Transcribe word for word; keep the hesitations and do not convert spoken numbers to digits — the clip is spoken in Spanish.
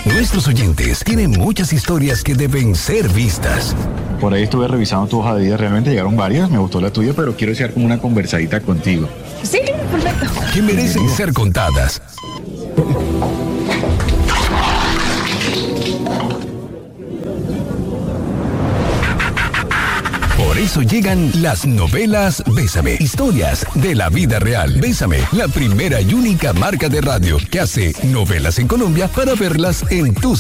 Nuestros oyentes tienen muchas historias que deben ser vistas. Por ahí estuve revisando tu hoja de vida, realmente llegaron varias, me gustó la tuya, pero quiero echar como una conversadita contigo. Sí, perfecto. Que merecen ser contadas. Por eso llegan las novelas Bésame, historias de la vida real. Bésame, la primera y única marca de radio que hace novelas en Colombia para verlas en tus